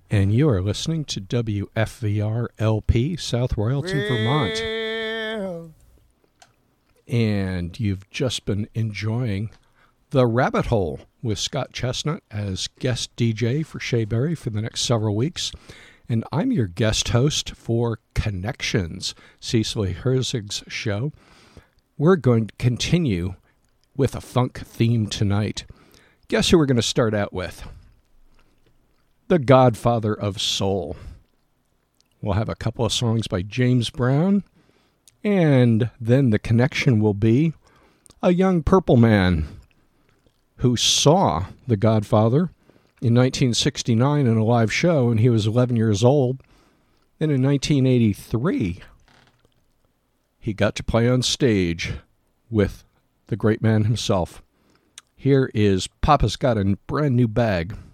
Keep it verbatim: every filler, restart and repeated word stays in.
And you are listening to W F V R L P, South Royalton, Vermont. And you've just been enjoying The Rabbit Hole with Scott Chestnut as guest D J for Shea Berry for the next several weeks. And I'm your guest host for Connections, Cecily Herzig's show. We're going to continue with a funk theme tonight. Guess who we're going to start out with? The Godfather of Soul. We'll have a couple of songs by James Brown, and then the connection will be a young purple man who saw The Godfather in nineteen sixty-nine in a live show, and he was eleven years old. Then in nineteen eighty-three, he got to play on stage with the great man himself. Here is Papa's Got a Brand New Bag.